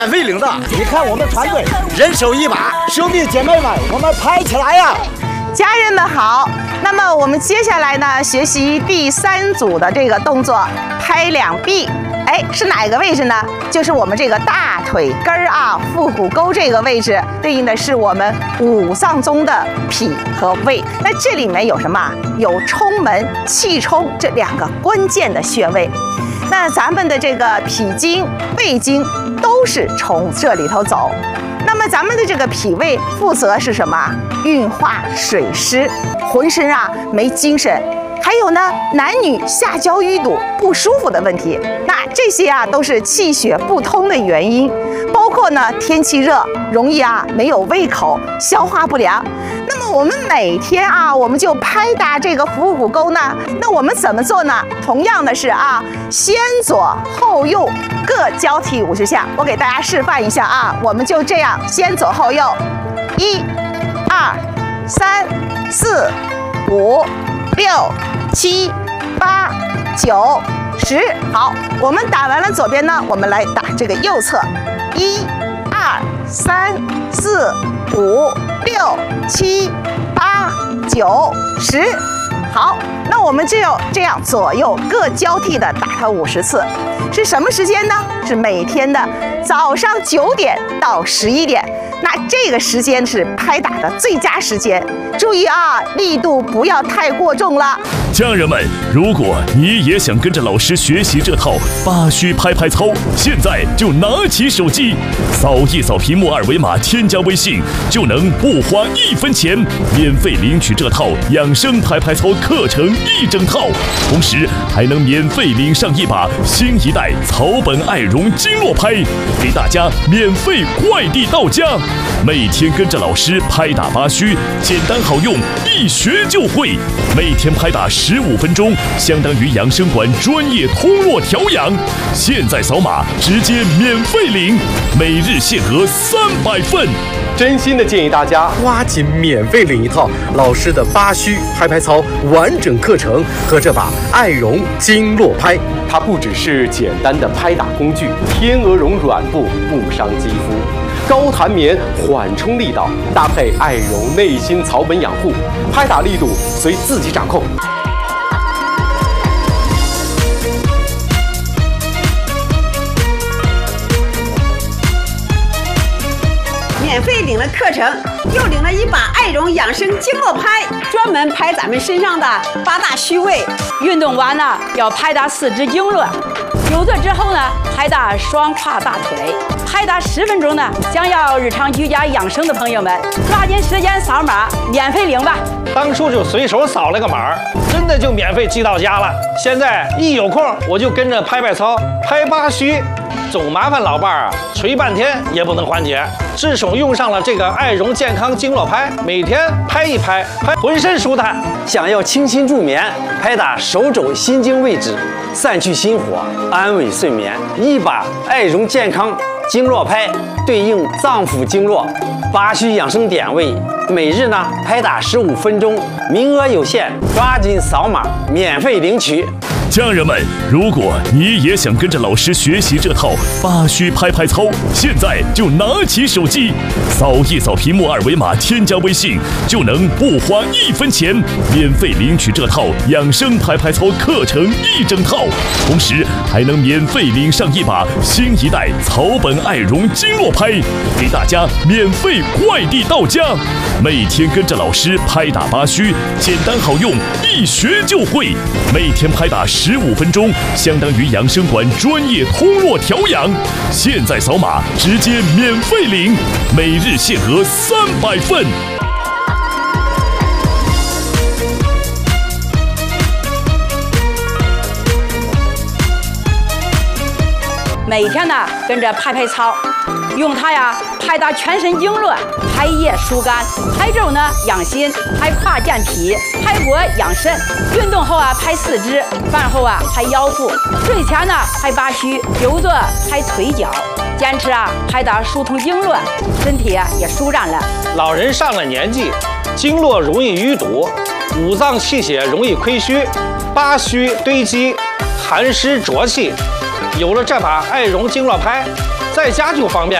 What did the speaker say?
免费领的，你看我们团队人手一把，兄弟姐妹们，我们拍起来呀！ 家人们好，那么我们接下来呢，学习第3组的这个动作，拍两臂。哎，是哪个位置呢？就是我们这个大腿根儿啊，腹股沟这个位置，对应的是我们五脏中的脾和胃。那这里面有什么？有冲门、气冲这2个关键的穴位。那咱们的这个脾经、胃经都是从这里头走。那么咱们的这个脾胃负责是什么？运化水湿，浑身啊没精神。还有呢，男女下焦淤堵不舒服的问题，那这些啊都是气血不通的原因。包括呢，天气热容易啊没有胃口，消化不良。那么我们每天啊，我们就拍打这个腹股沟呢。那我们怎么做呢？同样的是啊，先左后右各交替50下。我给大家示范一下啊，我们就这样先左后右，1、2、3、4、5、6、7、8、9、10。好，我们打完了左边呢，我们来打这个右侧，1、2、3、4、5、6、7、8、9、10。好，那我们只有这样左右各交替的打它50次，是什么时间呢？是每天的早上9点到11点。那这个时间是拍打的最佳时间，注意啊，力度不要太过重了。 家人们，如果你也想跟着老师学习这套8虚拍拍操，现在就拿起手机，扫一扫屏幕2维码，添加微信，就能不花1分钱，免费领取这套养生拍拍操课程1整套，同时还能免费领上一把新一代草本爱绒经络拍，给大家免费快递到家。每天跟着老师拍打8虚，简单好用，一学就会。每天拍打15分钟，相当于养生馆专业通络调养。现在扫码直接免费领，每日限额300份。 真心的建议大家抓紧免费领一套老师的8虚拍拍操完整课程和这把爱绒经络拍。它不只是简单的拍打工具，天鹅绒软布不伤肌肤。高弹棉缓冲力道，搭配爱绒内心草本养护，拍打力度随自己掌控。 免费领了课程，又领了一把爱绒养生经络拍，专门拍咱们身上的8大虚位。 运动完呢，要拍打4肢经络。久坐之后呢，拍打双胯大腿，拍打10分钟呢。想要日常居家养生的朋友们，抓紧时间扫码，免费领吧。 当初就随手扫了个码，真的就免费寄到家了。现在一有空，我就跟着拍拍操，拍8虚。总麻烦老伴儿啊，捶半天也不能缓解。自从用上了这个爱绒健康经络拍，每天拍一拍，拍浑身舒坦。 想要清新助眠，拍打手肘心经位置，散去心火，安稳睡眠。一把爱绒健康经络拍对应脏腑经络8虚养生点位，每日呢拍打15分钟，名额有限，抓紧扫码免费领取。 家人们，如果你也想跟着老师学习这套8虚拍拍操，现在就拿起手机，扫一扫屏幕2维码，添加微信，就能不花1分钱，免费领取这套养生拍拍操课程1整套，同时还能免费领上一把新一代草本爱绒经络拍，给大家免费快递到家。每天跟着老师拍打8虚，简单好用，一学就会。每天拍打15分钟，相当于养生馆专业通络调养。现在扫码直接免费领，每日限额300份。 每天呢跟着拍拍操，用它呀拍打全身经络，拍腋疏肝，拍肘呢养心，拍胯健脾，拍脖养肾。运动后啊拍4肢，饭后啊拍腰腹，睡前呢拍8虚，久坐拍腿脚。坚持啊拍打疏通经络，身体啊也舒展了。 老人上了年纪，经络容易淤堵，五脏气血容易亏虚，8虚堆积，寒湿浊气。有了这把爱绒经络拍， 在家就方便。